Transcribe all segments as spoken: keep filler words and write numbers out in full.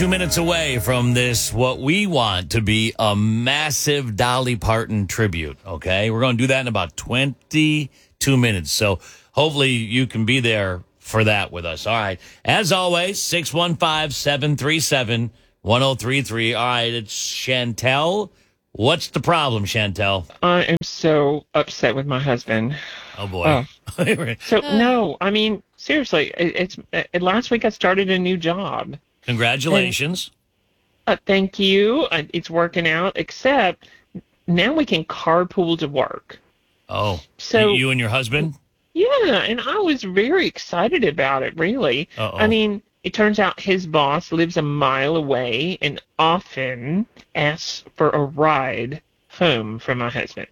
Two minutes away from this, what we want to be a massive Dolly Parton tribute, okay? We're going to do that in about twenty-two minutes. So hopefully you can be there for that with us. All right. As always, six one five, seven three seven, one oh three three. All right, it's Chantel. What's the problem, Chantel? I am so upset with my husband. Oh, boy. Oh. So, no, I mean, seriously, it, it's it, last week I started a new job. Congratulations. And, uh, thank you. Uh, it's working out, except now we can carpool to work. Oh, so you and your husband? Yeah, and I was very excited about it, really. Uh-oh. I mean, it turns out his boss lives a mile away and often asks for a ride home from my husband.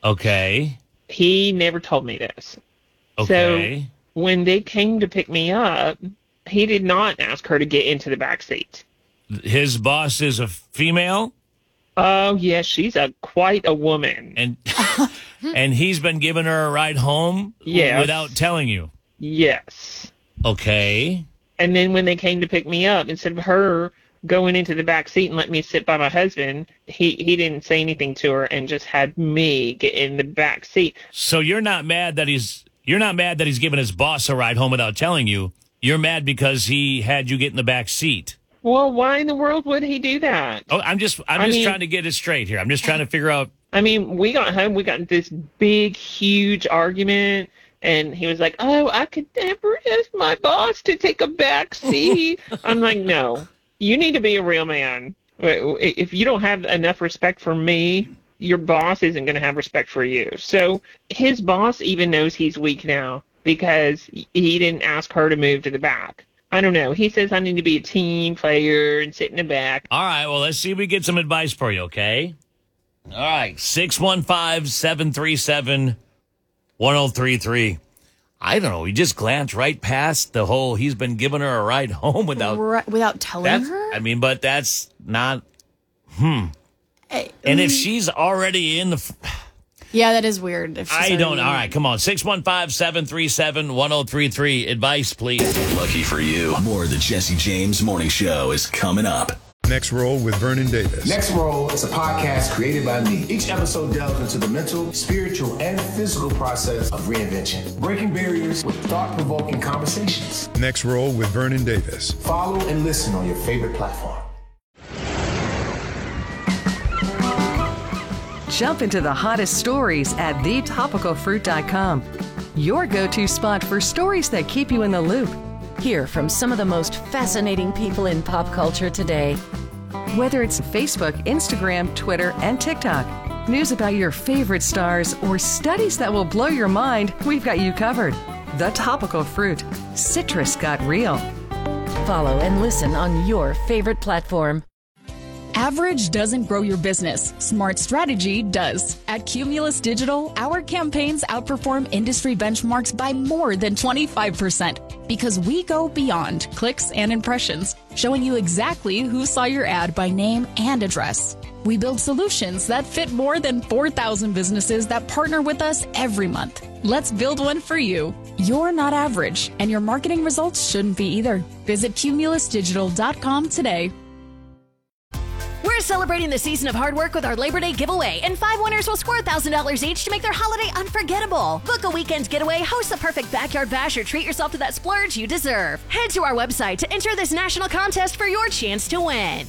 Okay. He never told me this. Okay. So when they came to pick me up, he did not ask her to get into the back seat. His boss is a female? Oh, yes, she's a quite a woman. And and he's been giving her a ride home yes. without telling you? Yes. Okay. And then when they came to pick me up, instead of her going into the back seat and let me sit by my husband, he, he didn't say anything to her and just had me get in the back seat. So you're not mad that he's you're not mad that he's giving his boss a ride home without telling you. You're mad because he had you get in the back seat. Well, why in the world would he do that? Oh, I'm just I'm I just mean, trying to get it straight here. I'm just trying to figure out. I mean, we got home, we got this big, huge argument, and he was like, "Oh, I could never ask my boss to take a back seat." I'm like, "No, you need to be a real man. If you don't have enough respect for me, your boss isn't going to have respect for you." So his boss even knows he's weak now because he didn't ask her to move to the back. I don't know. He says I need to be a team player and sit in the back. All right, well, let's see if we get some advice for you, okay? All right, six one five, seven three seven, one oh three three. I don't know. We just glanced right past the whole he's been giving her a ride home without... Right, without telling her? I mean, but that's not... Hmm. Hey, and mm, if she's already in the... Yeah, that is weird. If she's I don't... already... All right, come on. six one five, seven three seven, one oh three three. Advice, please. Lucky for you, more of the Jesse James Morning Show is coming up. Next Roll with Vernon Davis. Next Roll is a podcast created by me. Each episode delves into the mental, spiritual, and physical process of reinvention, breaking barriers with thought-provoking conversations. Next Roll with Vernon Davis. Follow and listen on your favorite platform. Jump into the hottest stories at the topical fruit dot com. Your go-to spot for stories that keep you in the loop. Hear from some of the most fascinating people in pop culture today. Whether it's Facebook, Instagram, Twitter, and TikTok, news about your favorite stars, or studies that will blow your mind, we've got you covered. The Topical Fruit. Citrus got real. Follow and listen on your favorite platform. Average doesn't grow your business. Smart strategy does. At Cumulus Digital, our campaigns outperform industry benchmarks by more than twenty-five percent because we go beyond clicks and impressions, showing you exactly who saw your ad by name and address. We build solutions that fit more than four thousand businesses that partner with us every month. Let's build one for you. You're not average, and your marketing results shouldn't be either. Visit cumulus digital dot com today. We're celebrating the season of hard work with our Labor Day giveaway, and five winners will score one thousand dollars each to make their holiday unforgettable. Book a weekend getaway, host the perfect backyard bash, or treat yourself to that splurge you deserve. Head to our website to enter this national contest for your chance to win.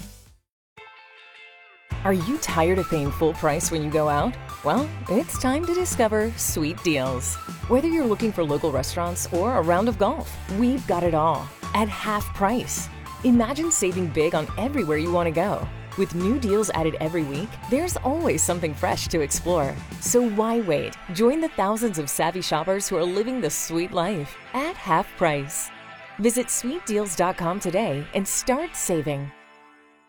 Are you tired of paying full price when you go out? Well, it's time to discover Sweet Deals. Whether you're looking for local restaurants or a round of golf, we've got it all at half price. Imagine saving big on everywhere you want to go. With new deals added every week, there's always something fresh to explore. So why wait? Join the thousands of savvy shoppers who are living the sweet life at half price. Visit sweet deals dot com today and start saving.